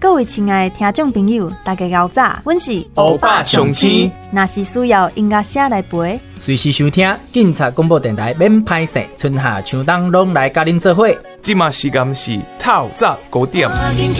各位亲爱的听众朋友，大家好早，阮是欧巴上青。 若是需要音乐声来陪， 随时收听警察广播电台免歹势，春夏秋冬拢来甲恁做伙。 即马时间是透早9点。